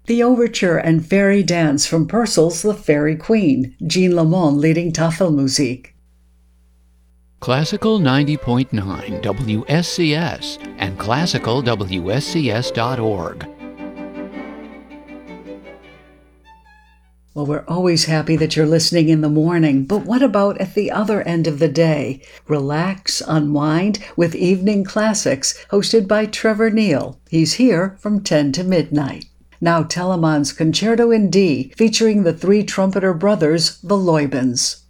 The overture and fairy dance from Purcell's The Fairy Queen, Jean Lamont leading Tafelmusik. Classical 90.9 WSCS and classicalwscs.org. Well, we're always happy that you're listening in the morning, but what about at the other end of the day? Relax, unwind with Evening Classics, hosted by Trevor Neal. He's here from 10 to midnight. Now Telemann's Concerto in D, featuring the three trumpeter brothers, the Leubens.